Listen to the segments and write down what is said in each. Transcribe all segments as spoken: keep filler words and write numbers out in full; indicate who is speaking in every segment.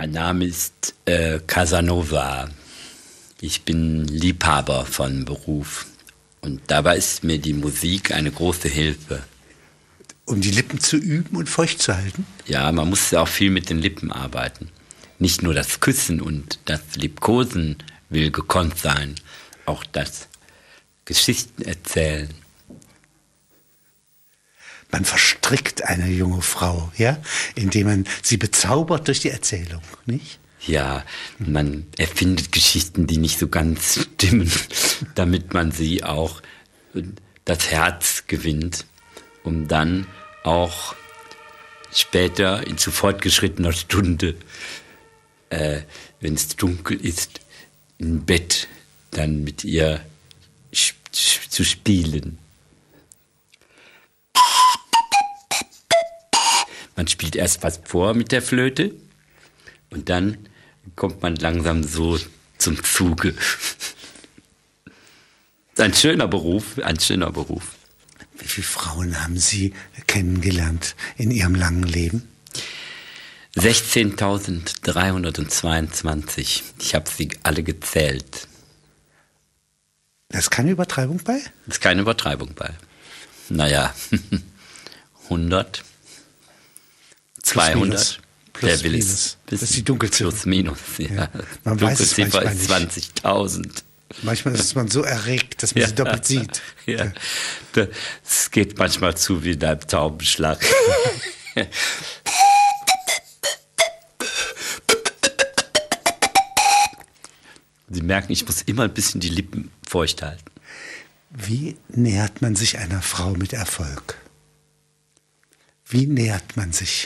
Speaker 1: Mein Name ist äh, Casanova. Ich bin Liebhaber von Beruf. Und dabei ist mir die Musik eine große Hilfe.
Speaker 2: Um die Lippen zu üben und feucht zu halten?
Speaker 1: Ja, man muss ja auch viel mit den Lippen arbeiten. Nicht nur das Küssen und das Liebkosen will gekonnt sein, auch das Geschichten erzählen.
Speaker 2: Man verstrickt eine junge Frau, ja, indem man sie bezaubert durch die Erzählung, nicht?
Speaker 1: Ja, man erfindet Geschichten, die nicht so ganz stimmen, damit man sie auch das Herz gewinnt, um dann auch später in zu fortgeschrittener Stunde, äh, wenn es dunkel ist, im Bett dann mit ihr sp- sp- zu spielen. Man spielt erst was vor mit der Flöte und dann kommt man langsam so zum Zuge. Ein schöner Beruf, ein schöner Beruf.
Speaker 2: Wie viele Frauen haben Sie kennengelernt in Ihrem langen Leben?
Speaker 1: sechzehntausenddreihundertzweiundzwanzig. Ich habe sie alle gezählt.
Speaker 2: Da ist keine Übertreibung bei?
Speaker 1: Da ist keine Übertreibung bei. Naja, hundert, zweihundert.
Speaker 2: Plus
Speaker 1: Wer will
Speaker 2: minus.
Speaker 1: es?
Speaker 2: Das ist die Dunkelziffer.
Speaker 1: Plus minus, ja.
Speaker 2: Ja. Man weiß es
Speaker 1: Dunkelziffer
Speaker 2: manchmal
Speaker 1: ist
Speaker 2: nicht.
Speaker 1: zwanzigtausend.
Speaker 2: Manchmal ist man so erregt, dass man
Speaker 1: Ja.
Speaker 2: sie doppelt sieht.
Speaker 1: Ja. Es geht manchmal zu wie in einem Taubenschlag. Sie merken, ich muss immer ein bisschen die Lippen feucht halten.
Speaker 2: Wie nähert man sich einer Frau mit Erfolg? Wie nähert man sich?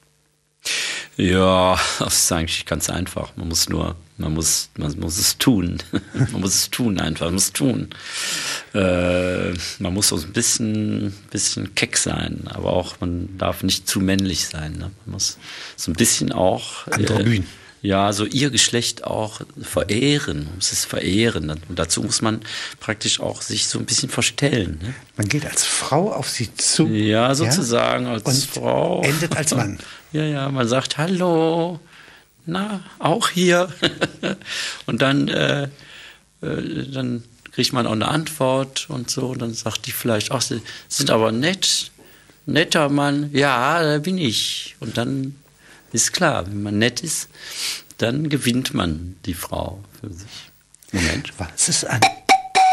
Speaker 1: Ja, das ist eigentlich ganz einfach. Man muss nur, man muss, man muss es tun. Man muss es tun einfach, man muss es tun. Äh, man muss so ein bisschen, bisschen keck sein, aber auch, man darf nicht zu männlich sein. Ne? Man muss so ein bisschen auch...
Speaker 2: Androgyn.
Speaker 1: Äh, ja, so ihr Geschlecht auch verehren, man muss es verehren. Und dazu muss man praktisch auch sich so ein bisschen verstellen. Ne?
Speaker 2: Man geht als Frau auf sie zu.
Speaker 1: Ja, sozusagen
Speaker 2: ja?
Speaker 1: als
Speaker 2: und
Speaker 1: Frau.
Speaker 2: endet als Mann.
Speaker 1: Ja, ja, man sagt Hallo, na, auch hier. Und dann, äh, äh, dann kriegt man auch eine Antwort und so. Und dann sagt die vielleicht, ach, Sie sind aber nett, netter Mann. Ja, da bin ich. Und dann ist klar, wenn man nett ist, dann gewinnt man die Frau für sich. Moment.
Speaker 2: Was ist an